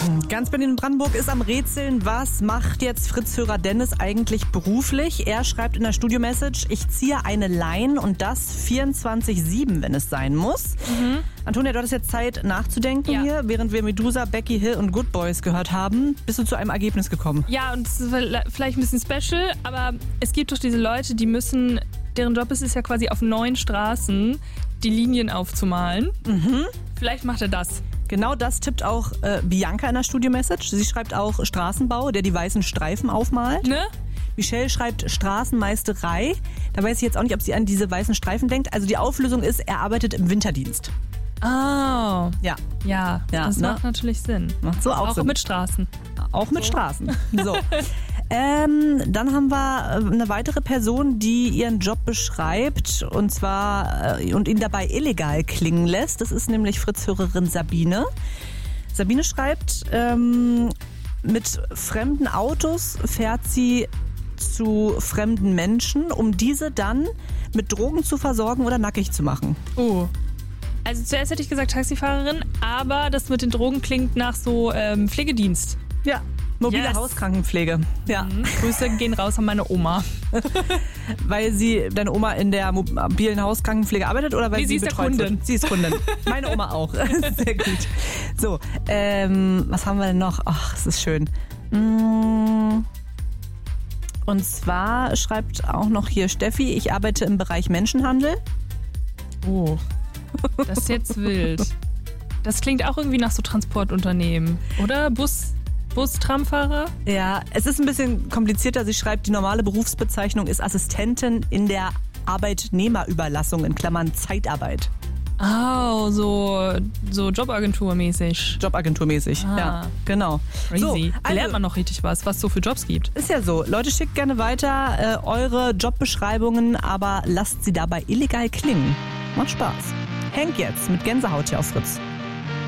Ganz Berlin und Brandenburg ist am Rätseln. Was macht jetzt Fritz-Hörer Dennis eigentlich beruflich? Er schreibt in der Studio-Message, ich ziehe eine Line und das 24/7, wenn es sein muss. Antonia, du hattest jetzt Zeit nachzudenken hier, während wir Medusa, Becky Hill und Good Boys gehört haben. Bist du zu einem Ergebnis gekommen? Ja, und es ist vielleicht ein bisschen special, aber es gibt doch diese Leute, deren Job ist es ja quasi auf 9 Straßen die Linien aufzumalen. Vielleicht macht er das. Genau das tippt auch Bianca in der Studio-Message. Sie schreibt auch Straßenbau, der die weißen Streifen aufmalt. Ne? Michelle schreibt Straßenmeisterei. Da weiß ich jetzt auch nicht, ob sie an diese weißen Streifen denkt. Also die Auflösung ist, er arbeitet im Winterdienst. Oh. Ja, Das macht natürlich Sinn. Macht so auch Sinn. Mit Straßen. Auch mit Straßen. So. Dann haben wir eine weitere Person, die ihren Job beschreibt und ihn dabei illegal klingen lässt. Das ist nämlich Fritz-Hörerin Sabine. Sabine schreibt, mit fremden Autos fährt sie zu fremden Menschen, um diese dann mit Drogen zu versorgen oder nackig zu machen. Oh. Also zuerst hätte ich gesagt Taxifahrerin, aber das mit den Drogen klingt nach so Pflegedienst. Ja. Mobile Hauskrankenpflege. Ja. Grüße gehen raus an meine Oma. Weil deine Oma in der mobilen Hauskrankenpflege arbeitet oder weil sie ist betreut Kundin. wird? Sie ist Kundin. Meine Oma auch. Sehr gut. So, was haben wir denn noch? Ach, es ist schön. Und zwar schreibt auch noch hier Steffi, ich arbeite im Bereich Menschenhandel. Oh, das ist jetzt wild. Das klingt auch irgendwie nach so Transportunternehmen, oder? Bus-Tramfahrer? Ja, es ist ein bisschen komplizierter. Sie schreibt, die normale Berufsbezeichnung ist Assistentin in der Arbeitnehmerüberlassung, in Klammern Zeitarbeit. Oh, so Jobagenturmäßig. Jobagenturmäßig, ja, genau. Crazy. So, Da lernt man noch richtig was es so für Jobs gibt. Ist ja so. Leute, schickt gerne weiter eure Jobbeschreibungen, aber lasst sie dabei illegal klingen. Macht Spaß. Hank jetzt mit Gänsehaut hier auf Fritz.